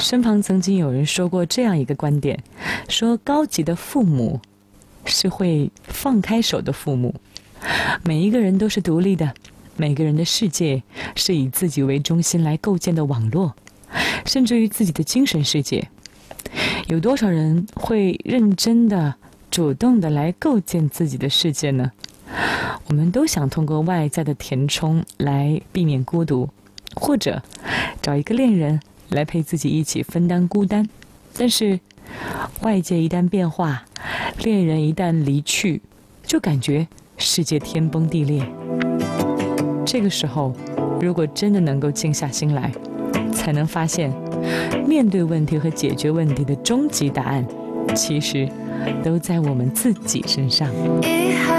身旁曾经有人说过这样一个观点，说高级的父母是会放开手的父母。每一个人都是独立的，每个人的世界是以自己为中心来构建的网络，甚至于自己的精神世界。有多少人会认真的、主动的来构建自己的世界呢？我们都想通过外在的填充来避免孤独，或者找一个恋人来陪自己一起分担孤单。但是外界一旦变化，恋人一旦离去，就感觉世界天崩地裂。这个时候，如果真的能够静下心来，才能发现面对问题和解决问题的终极答案，其实都在我们自己身上。